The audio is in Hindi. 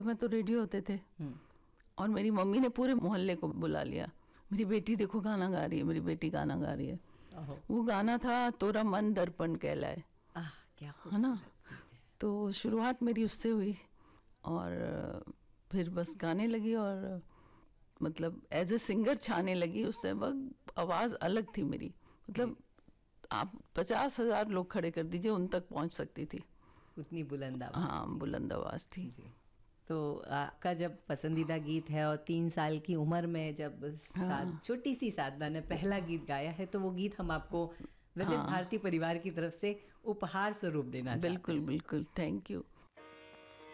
मैं तो रेडियो होते थे और मेरी मम्मी ने पूरे मोहल्ले को बुला लिया, मेरी बेटी देखो गाना गा रही है, मेरी बेटी गाना गा रही है। वो गाना था तोरा मन दर्पण कहलाए, क्या है ना। तो शुरुआत मेरी उससे हुई और फिर बस गाने लगी और मतलब एज ए सिंगर छाने लगी। उससे वक्त आवाज़ अलग थी मेरी, मतलब आप 50,000 लोग खड़े कर दीजिए उन तक पहुंच सकती थी, उतनी बुलंद आवाज़। हाँ, बुलंद आवाज़ थी जी। तो आपका जब पसंदीदा गीत है और 3 साल की उम्र में जब छोटी सी साधना ने पहला गीत गाया है, तो वो गीत हम आपको विविध भारती परिवार की तरफ से उपहार स्वरूप देना चाहते हैं। बिल्कुल बिल्कुल, थैंक यू।